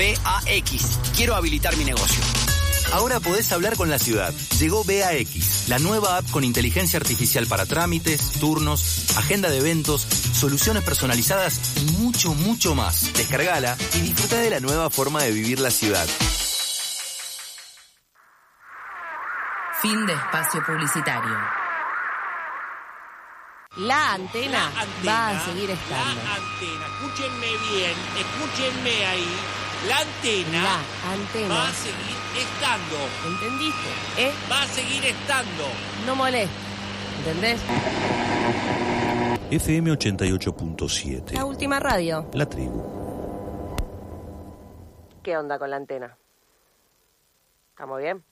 BAX. Quiero habilitar mi negocio. Ahora podés hablar con la ciudad. Llegó BAX, la nueva app con inteligencia artificial para trámites, turnos, agenda de eventos, soluciones personalizadas y mucho, mucho más. Descargala y disfruta de la nueva forma de vivir la ciudad. Fin de espacio publicitario. La antena va a seguir estando. La antena, escúchenme bien, escúchenme ahí. La antena va a seguir estando. ¿Entendiste? Va a seguir estando. No molestes. ¿Entendés? FM 88.7. La última radio. La Tribu. ¿Qué onda con la antena? ¿Estamos bien?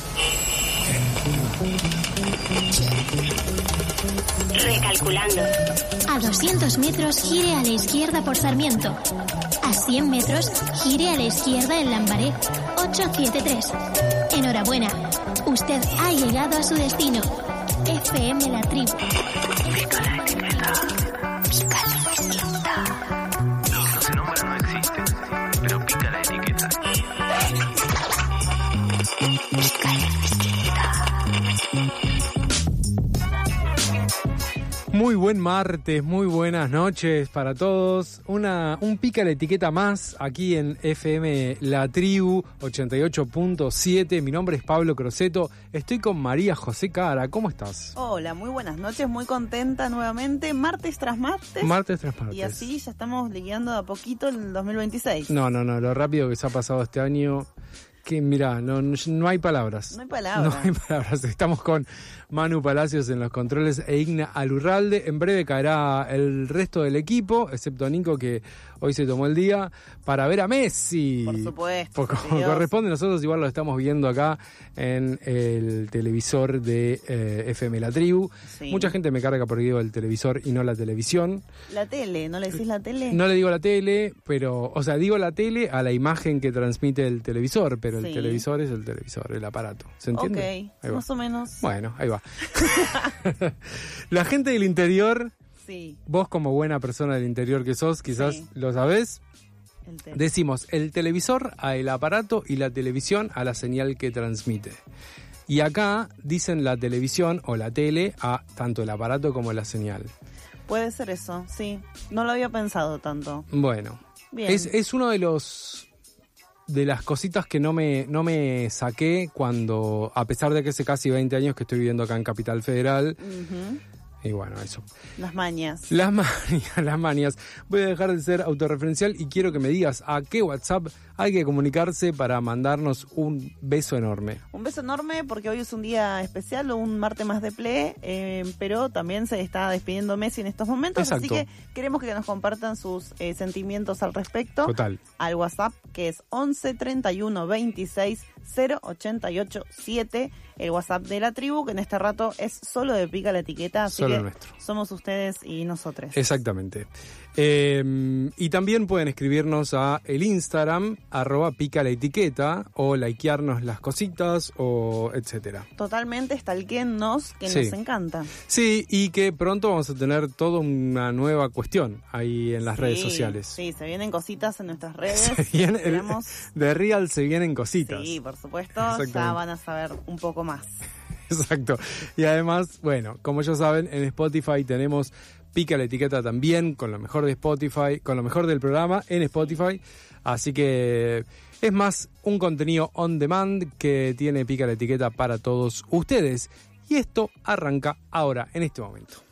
Recalculando. A 200 metros gire a la izquierda por Sarmiento. A 100 metros gire a la izquierda en Lambaré. 873. Enhorabuena. Usted ha llegado a su destino. FM La Tribu. Pica la etiqueta. Pica la etiqueta. Los números no existen, pero pica la etiqueta. Pica la etiqueta. Muy buen martes, muy buenas noches para todos. Un pica la etiqueta más aquí en FM La Tribu 88.7. Mi nombre es Pablo Croceto. Estoy con María José Cara. ¿Cómo estás? Hola, muy buenas noches, muy contenta nuevamente. Martes tras martes. Martes tras martes. Y así ya estamos liquidando a poquito el 2026. No, lo rápido que se ha pasado este año. Que mira, no hay palabras. No hay palabras. No hay palabras. Estamos con Manu Palacios en los controles e Igna Alurralde. En breve caerá el resto del equipo, excepto Nico, que hoy se tomó el día, para ver a Messi. Por supuesto. Como corresponde, nosotros igual lo estamos viendo acá en el televisor de FM La Tribu. Sí. Mucha gente me carga porque digo el televisor y no la televisión. La tele, ¿no le decís la tele? No le digo la tele, pero, o sea, digo la tele a la imagen que transmite el televisor, pero el televisor es el televisor, el aparato. ¿Se entiende? Ok, más o menos. Bueno, ahí va. La gente del interior, sí. Vos como buena persona del interior que sos, quizás lo sabés, decimos el televisor a el aparato y la televisión a la señal que transmite. Y acá dicen la televisión o la tele a tanto el aparato como la señal. Puede ser eso, sí. No lo había pensado tanto. Bueno, bien. Es uno de las cositas que no me saqué cuando, a pesar de que hace casi 20 años que estoy viviendo acá en Capital Federal. Uh-huh. Y bueno, eso. Las mañas. Las mañas. Voy a dejar de ser autorreferencial y quiero que me digas a qué WhatsApp hay que comunicarse para mandarnos un beso enorme. Un beso enorme porque hoy es un día especial, un martes más de Ple, pero también se está despidiendo Messi en estos momentos. Exacto. Así que queremos que nos compartan sus sentimientos al respecto. Total. Al WhatsApp, que es 11 31 26 088 7, el WhatsApp de La Tribu, que en este rato es solo de Pica la Etiqueta, así solo que nuestro. Somos ustedes y nosotros. Exactamente. Y también pueden escribirnos a el Instagram, @pica la etiqueta, o likearnos las cositas, o etcétera. Totalmente, stalkeennos, que nos encanta. Sí, y que pronto vamos a tener toda una nueva cuestión ahí en las redes sociales. Sí, se vienen cositas en nuestras redes. De Real se vienen cositas. Sí, por supuesto, ya van a saber un poco más. Exacto. Y además, bueno, como ya saben, en Spotify tenemos Pica la Etiqueta también, con lo mejor de Spotify, con lo mejor del programa en Spotify. Así que es más un contenido on demand que tiene Pica la Etiqueta para todos ustedes. Y esto arranca ahora, en este momento.